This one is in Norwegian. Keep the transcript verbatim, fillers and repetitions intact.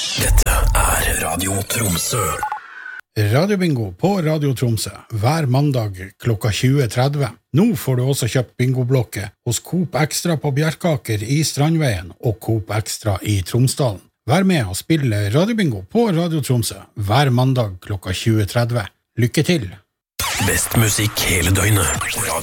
Dette er Radio Tromsø. Radiobingo på Radio Tromsø hver mandag klokka tjue tretti. Nå får du også kjøpt bingoblokke hos Coop Extra på Bjerkaker i Strandveien og Coop Extra i Tromsdalen. Vær med og spille Radiobingo på Radio Tromsø hver mandag klokka tjue tretti. Lykke til! Best musikk hele døgnet.